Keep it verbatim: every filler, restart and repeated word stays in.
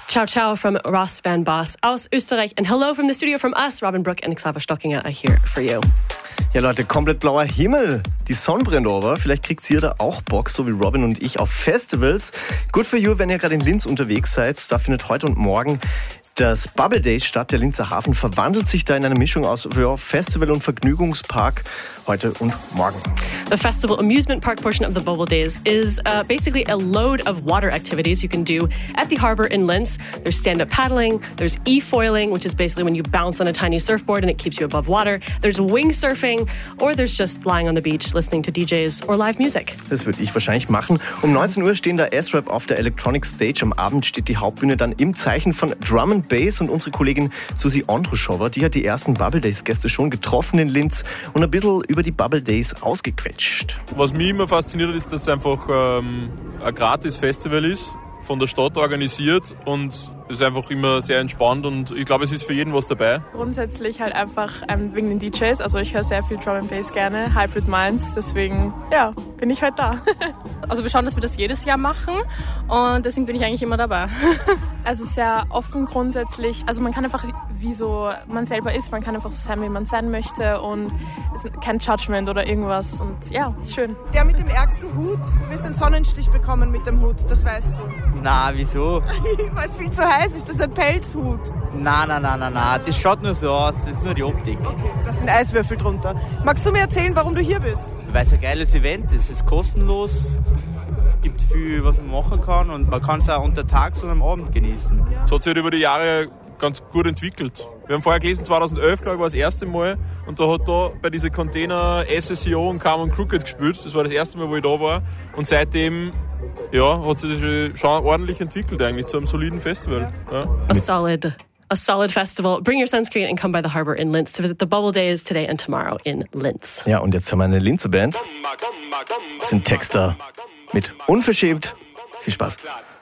Ciao Ciao from Ross Van Boss aus Österreich. And hello from the studio from us, Robin Brook and Xaver Stockinger are here for you. Ja Leute, komplett blauer Himmel. Die Sonne brennt over. Vielleicht kriegt ihr da auch Bock, so wie Robin und ich, auf Festivals. Good for you, wenn ihr gerade in Linz unterwegs seid. Da findet heute und morgen das Bubble Days statt. Der Linzer Hafen verwandelt sich da in eine Mischung aus ja, Festival und Vergnügungspark heute und morgen. The festival amusement park portion of the Bubble Days is uh, basically a load of water activities you can do at the harbor in Linz. There's stand-up paddling, there's e-foiling, which is basically when you bounce on a tiny surfboard and it keeps you above water. There's wing surfing, or there's just lying on the beach listening to D Js or live music. Das würde ich wahrscheinlich machen. Um neunzehn Uhr stehen da S-Rap auf der Electronic Stage. Am Abend steht die Hauptbühne dann im Zeichen von Drum and Bass und unsere Kollegin Susi Andruschowa, die hat die ersten Bubble Days Gäste schon getroffen in Linz und ein bisschen über die Bubble Days ausgequetscht. Was mich immer fasziniert ist, dass es einfach ähm, ein gratis Festival ist, von der Stadt organisiert und es ist einfach immer sehr entspannt und ich glaube, es ist für jeden was dabei. Grundsätzlich halt einfach ähm, wegen den D Js, also ich höre sehr viel Drum and Bass gerne, Hybrid Minds, deswegen ja, bin ich halt da. Also wir schauen, dass wir das jedes Jahr machen und deswegen bin ich eigentlich immer dabei. Also sehr offen grundsätzlich, also man kann einfach wie so man selber ist, man kann einfach so sein, wie man sein möchte und es ist kein Judgment oder irgendwas und ja, ist schön. Der mit dem ärgsten Hut, du wirst einen Sonnenstich bekommen mit dem Hut, das weißt du. Na, wieso? Weil es viel zu heiß ist, das ist ein Pelzhut. Na, na, na, na, na, das schaut nur so aus, das ist nur die Optik. Okay, da sind Eiswürfel drunter. Magst du mir erzählen, warum du hier bist? Weil es ein geiles Event ist, es ist kostenlos, es gibt viel, was man machen kann und man kann es auch unter Tags und am Abend genießen. Ja. Es hat sich halt über die Jahre ganz gut entwickelt. Wir haben vorher gelesen, zweitausendelf, glaube ich, war das erste Mal und da hat da bei diesen Container S S E O und Carmen Crooked gespielt. Das war das erste Mal, wo ich da war und seitdem ja, hat sich das schon ordentlich entwickelt eigentlich zu einem soliden Festival. Ja. A solid, a solid festival. Bring your sunscreen and come by the harbor in Linz to visit the Bubble Days today and tomorrow in Linz. Ja, und jetzt haben wir eine Linzer Band. Das sind Texter mit Unverschämt. Viel Spaß.